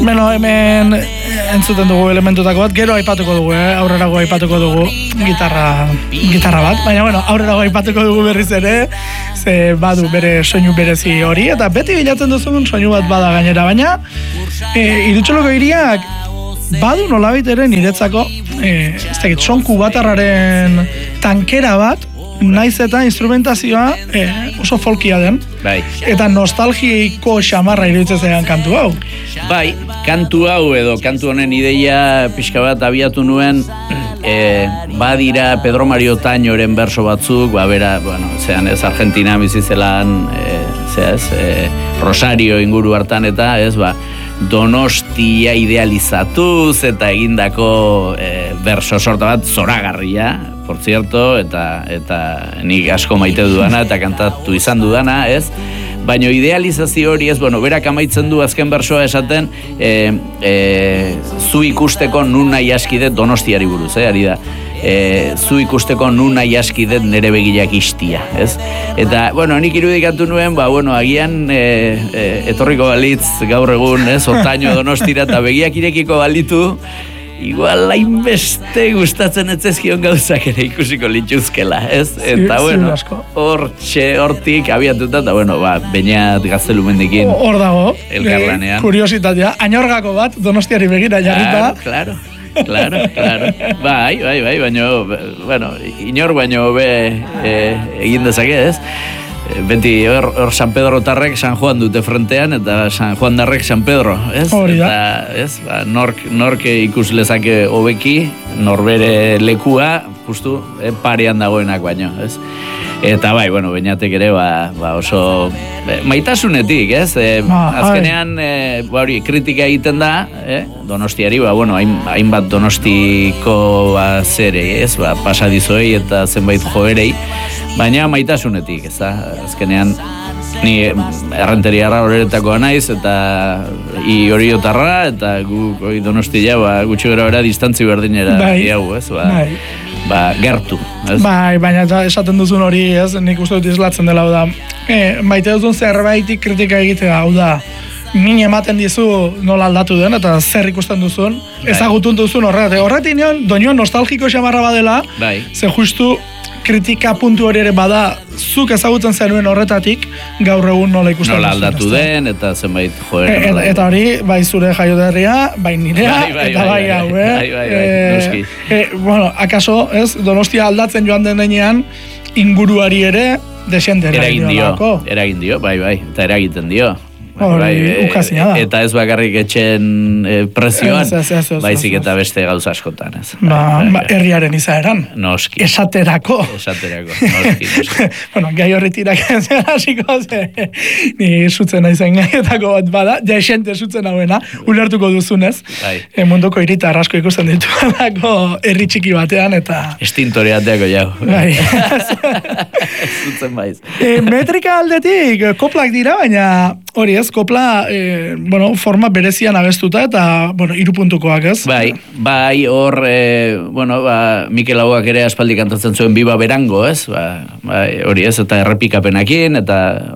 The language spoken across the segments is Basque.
Beno, hemen entzuten dugu elementutako bat, gero aipatuko dugu, aurrerago aipatuko dugu gitarra bat, baina bueno, aurrerago aipatuko dugu berriz ere, ze badu bere soinu berezi hori, eta beti bilatzen duzun soinu bat bada gainera, baina Irutxoloko hiriak badu nolabait ere niretzako, ez dakit, sonku batarraren tankera bat, naiz eta instrumentazioa oso folkia den. Bai. Eta nostalgiko xamarra iruditzen zaidan kantu hau. Bai, kantu hau edo kantu honen ideia pixka bat abiatu nuen, badira Pedro Mario Tañoren berso batzuk, bera, zean ez Argentina bizizelan, Rosario inguru hartan eta ez, Donostia idealizatuz eta egindako berso sorta bat zoragarria, por cierto, eta nik asko maite dudana eta kantatu izan dudana, ez? Baina idealizazio hori ez, berak amaitzen du azken bersoa esaten, zu ikusteko nun nahi askidet Donostiari buruz, ari da. Zu ikusteko nun nahi askidet nere begilak istia, ez? Eta, nik irudikatu nuen, agian etorriko balitz gaur egun, ez? Otaino Donostira eta begiak irekiko balitu, igual hainbeste gustatzen etzezkion gauzak ere ikusiko lituzkela, ez? Eta, hortik abiatuta, eta, Beñat Gaztelumendikin hor dago, elkarlanean. Kuriositatea, Añorgako bat Donostiari begira jarrita. Claro. Bai, baina, inor baino egin dezake, ez? Beti hor San Pedro tarrek San Juan dute frontean eta San Juan darrek San Pedro, ez? Hori da. Eta, ez? Nork ikus lezake hobeki, norbere lekua, justu, parean dagoenak baino, ez? Eta Beñatek ere oso maitasunetik, ez? Azkenean kritika egiten da, Donostiari, hainbat Donostiko zere, ez? Pasadizoei eta zenbait joerei, baina maitasunetik, ez da? Azkenean ni errenteriarra horretakoa naiz eta Oriotarra eta guk Donostia gutxi gara distantzi berdinera diagu, ez? Gertu. Bai, baina esaten duzun hori, ez, nik uste dut islatzen dela, hau da, maite duzun zerbaitik kritika egitea, hau da, min ematen dizu nola aldatu den, eta zer ikusten duzun, ezagutun duzun horretik nion, doinoan nostalgiko xamarra badela, ze justu kritika puntu hori ere bada, zuk ezagutzen zenuen horretatik, gaur egun nola ikusten duzun. Nola aldatu den, eta zenbait joera. Eta hori, bai zure jaioterria, bai nirea, eta bai hau, noski. Akaso, ez, Donostia aldatzen joan denean, inguruari ere, desente eragin dio, bai, eta eragiten dio. Ukazina da. Eta ez bakarrik etxen prezioan, baizik eta beste gauza askotan. Herriaren izaeran. Noski. Esaterako. Noski. Gai horri tirak hasiko ni sutzen naizen gaietako bat bada, jaixente sutzen hauena, ulertuko duzunez. Munduko hiritar asko ikusten dituelako herri txiki batean, eta... Estintoreateako jau. Sutzen baiz. Metrika aldetik, koplak dira, baina hori ez, kopla, forma berezian abestuta eta, 3 puntukoak, ez? Bai, hor, Mikel Laboak ere aspaldi kantatzen zuen Biba Berango, ez? Hori ez, eta errepikapenakin, eta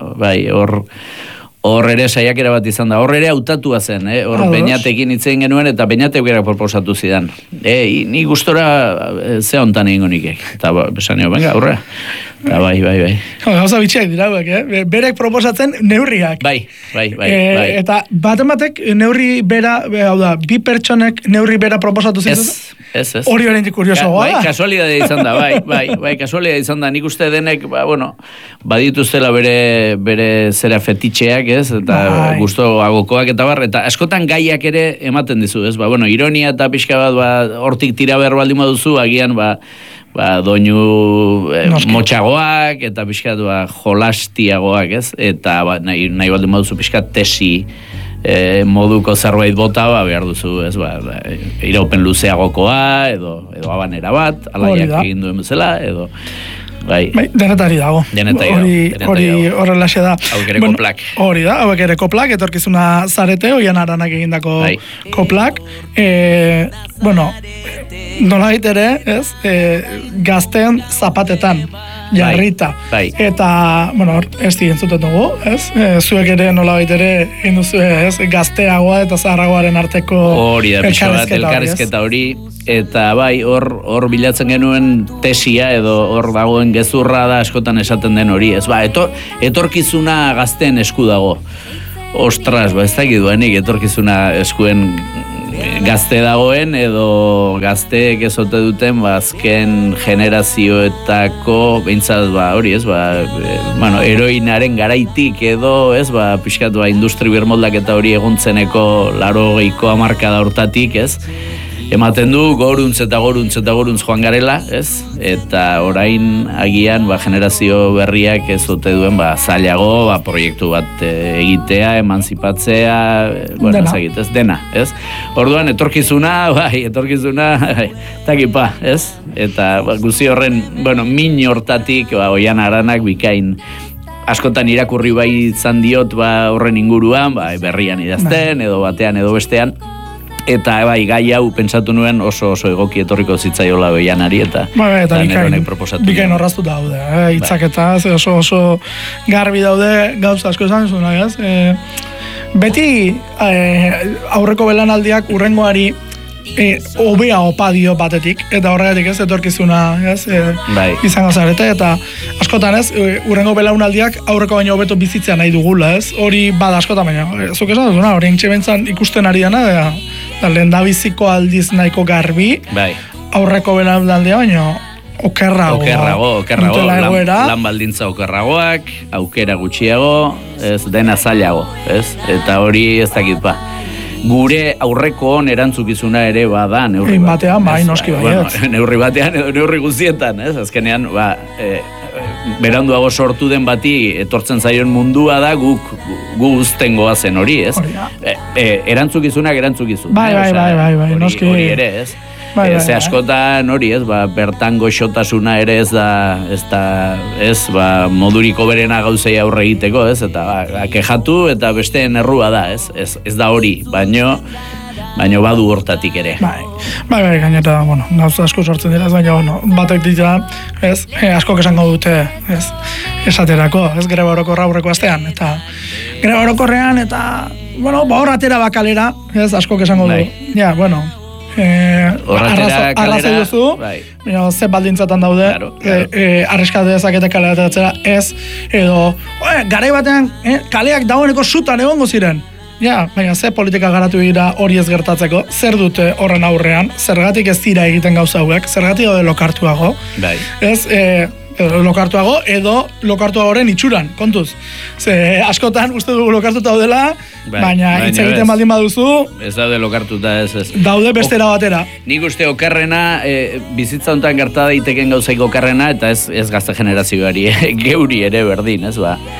hor ere saiakera bat izan da. Hor ere hautatua zen, hor Beñatekin hitz egin genuen, eta Beñatek berak proposatu zidan. Ni gustora ze hontan egingo nikek. Eta besanio, venga, aurrea. Bai. Gauza bitxiak dira, berek proposatzen neurriak. Bai. Eta batek neurri bera, hau da, bi pertsonek neurri bera proposatu zituz? Ez. Hori horrendik kurioso goa. Kasualidadea izan da, bai, kasualidadea izan da. Nik uste denek, badituztela bere zera fetitxeak, ez? Eta gusto agokoak eta bar, eta askotan gaiak ere ematen dizu, ez? Ironia eta pixka bat, hortik tira behar baldin baduzu, agian, doinu motxagoak eta pixkat jolastiagoak, ez? Eta nahi baldin baduzu pixkat tesi moduko zerbait bota, behar duzu, ez? Iraupen luzeagokoa, edo abanera bat, alaiak egin duen bezala, edo... Denetari dago. Hori horrelaxe da. Hauek ere koplak. Hori da, hauek ere koplak, etorkizuna zarete, Oian Aranak egindako koplak. Nola ere, ez? Gazteen zapatetan jarrita. Bai. Eta, bueno, ez entzuten dugu, ez? Zuek ere nolabait ere egin duzu, ez? Gazteagoa eta zaharragoaren arteko hori da, pixo bat, elkarrizketa hori. Eta bai, hor bilatzen genuen tesia edo hor dagoen gezurra da askotan esaten den hori, ez? Ba, etorkizuna gazteen esku dago. Ostras, ez dakit duenik etorkizuna eskuen gazte dagoen edo gazteek ezote duten azken generazioetako behintzat hori ez bueno, heroinaren garaitik edo ez pixkat industri birmoldaketa hori eguntzeneko 80ko hamarkada hortatik ez ematen du goruntz eta goruntz joan garela, ez? Eta orain agian generazio berriak ez ote duen zailago proiektu bat egitea, emanzipatzea, bueno, ez dena, ez? Orduan etorkizuna, takipa, ez? Eta guzi horren, bueno, min hortatik, Oihan Aranak bikain askotan irakurri bai izan diot horren inguruan, berrian idazten, edo batean edo bestean. Eta gai hau pentsatu nuen oso egoki etorriko zitzaiola Oihanari eta neronek proposatu. Bikain horraztu daude, hitzaketa, oso garbi daude gauza asko esan zuen, ez? Beti aurreko belanaldiak urrengoari hobea opa dio batetik, eta horregatik ez etorkizuna izango zarete, eta askotan ez, urrengo belaunaldiak aurreko baino hobeto bizitzea nahi dugula, ez? Hori bada askotan baina, zuk esan duzuna, hori entxebentzan ikusten ari dana, da lehen da biziko aldiz nahiko garbi, aurreko belaunaldia baino okerrago, lan baldintza okerragoak, aukera gutxiago, ez dena zailago, ez? Eta hori ez dakit gure aurreko erantzukizuna ere bada neurri batean, noski baiet. Neurri batean edo neurri guztietan, ez? Azkenean, beranduago sortu den bati etortzen zaion mundua da gu uztengoa zen hori, ez? Erantzukizunak erantzukizun. Bai, noski. Hori ere, ez? Ze askotan hori, ez, bertan goxotasuna ere ez moduriko berena gauzei aurre egiteko, ez, eta kexatu eta besteen errua da, ez da hori, baino badu hortatik ere. Bai, gainera, bueno, gauza asko sortzen dira, baina, batek dira, ez, askok esango dute, ez, esaterako, ez, greba orokorra aurreko astean, eta greba orokorrean, eta, bueno, hor atera bakalera, ez, askok esango du, ja, bueno, arrazoi duzu, ze baldintzatan daude, arriskatu dezakete kalera ateratzera, ez, edo, garai batean, kaleak dagoeneko sutan egongo ziren. Ja, baina ze politika garatu dira hori ez gertatzeko, zer dute horren aurrean, zergatik ez dira egiten gauza hauek, zergatik daude lokartuago, ez, lokartuago edo lokartuagoren itxuran, kontuz. Ze askotan uste dugu lokartuta daudela, baina hitz egiten baldin baduzu, ez daude lokartuta, ez. Daude bestera batera. Nik uste okerrena, bizitza honetan gerta daiteken gauzaik okerrena, eta ez gazte generazioari, geuri ere berdin, ez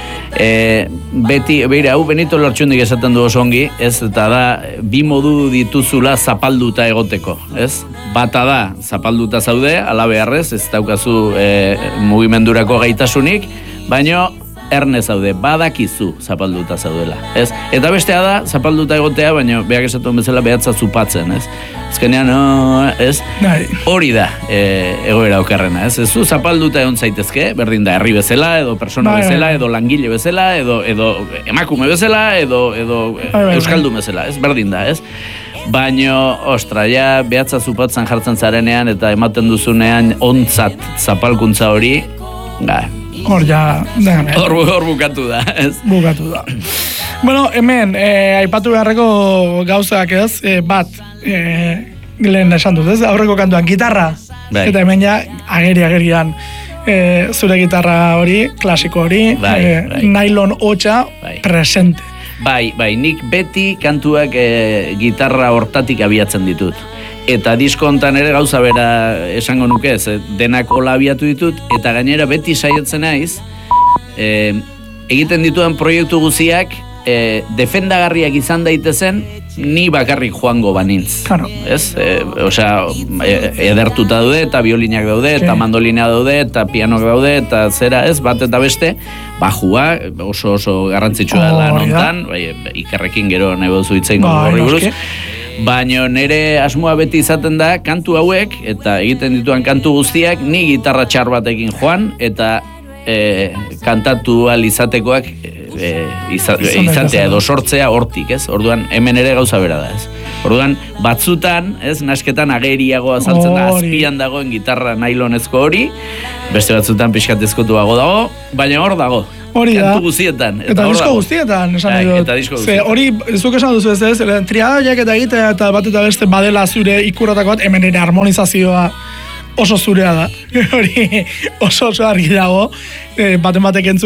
beti, hau Benito Lertxundik esaten du oso ongi, ez, eta da, bi modu dituzula zapalduta egoteko, ez? Bata da, zapalduta zaude, ala beharrez, ez daukazu mugimendurako gaitasunik, baino erne zaude, badakizu zapalduta zaudela, ez? Eta bestea da, zapalduta egotea, baina beak esatuen bezala behatza zupatzen, ez? Ezkenean, ez? Hori da egoera okerrena, ez? Ez zu zapalduta egon zaitezke, berdin da, herri bezala, edo persona bezala, edo langile bezala, edo emakume bezala, edo euskaldun bezala, ez? Berdin da, ez? Baina, ostra, ja, behatza zupatzen jartzen zarenean, eta ematen duzunean ontzat zapalkuntza hori, hor bukatu da, ez? Bukatu da. Bueno, hemen, aipatu beharreko gauzak ez, bat, lehen esan dut, ez? Aurreko kantuan, gitarra. Eta hemen ja, agerian, zure gitarra hori, klasiko hori, nylon hotxa, presente. Bai, nik beti kantuak gitarra hortatik abiatzen ditut. Eta disko hontan ere gauza bera esango nuke ez, denak hola abiatu ditut, eta gainera beti saiatzen naiz, egiten dituen proiektu guziak, defendagarriak izan daitezen, ni bakarrik joango banintz. Claro. Ez? Edertuta daude, eta biolinak daude, eta mandolina daude, eta pianok daude, eta zera ez, bat eta beste, bajua, oso garrantzitsua da lan hontan, ikerrekin gero nahi bozu itzein horri buruz. Baina nire asmoa beti izaten da kantu hauek, eta egiten dituan kantu guztiak, ni gitarra txar batekin joan, eta kantatu ahal izatekoak izatea edo sortzea hortik, ez? Orduan hemen ere gauza bera da, ez? Orduan batzutan, ez, nasketan ageriago azaltzen da, azpian dagoen gitarra nailonezko hori, beste batzutan pixkatezkotuago dago, baina hor dago. Hori da. Kantu guztietan. Eta disko guztietan, esan nahi dut. Eta disko guztietan. Hori, zuk esan duzu ez, triadaiak eta egitea eta bat eta beste badela zure ikurratako bat, hemen ere harmonizazioa oso zurea da. Hori oso argi dago, baten batek